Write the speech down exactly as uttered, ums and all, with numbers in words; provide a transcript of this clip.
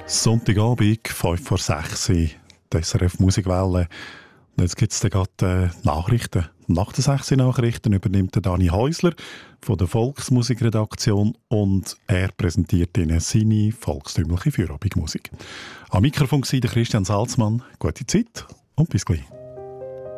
Sonntagabend, fünf vor sechs, die S R F Musikwelle. Und jetzt gibt es gerade äh, Nachrichten. Nach den sechs Nachrichten übernimmt der Dani Häusler von der Volksmusikredaktion und er präsentiert Ihnen seine volkstümliche Feierabendmusik. Am Mikrofon war der Christian Salzmann. Gute Zeit und bis gleich.